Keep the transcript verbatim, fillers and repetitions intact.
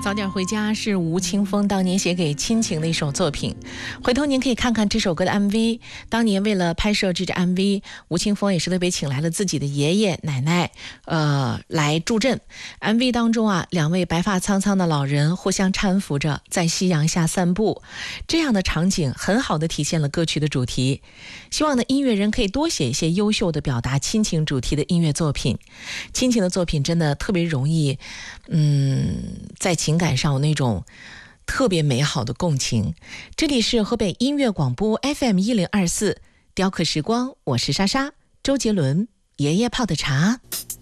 早点回家是吴青峰当年写给亲情的一首作品，回头您可以看看这首歌的 M V。 当年为了拍摄这支 M V， 吴青峰也是特别请来了自己的爷爷奶奶呃，来助阵。 M V 当中啊，两位白发苍苍的老人互相搀扶着在夕阳下散步，这样的场景很好的体现了歌曲的主题。希望呢，音乐人可以多写一些优秀的表达亲情主题的音乐作品。亲情的作品真的特别容易嗯，在情感上有那种特别美好的共情。这里是河北音乐广播 F M 一零二四，雕刻时光，我是莎莎。周杰伦，爷爷泡的茶。